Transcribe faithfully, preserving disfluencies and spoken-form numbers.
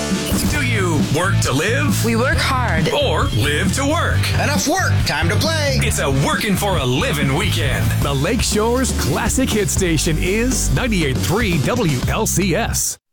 Do you work to live? We work hard. Or live to work? Enough work. Time to play. It's a working for a living weekend. The Lakeshore's classic hit station is ninety-eight point three W L C S.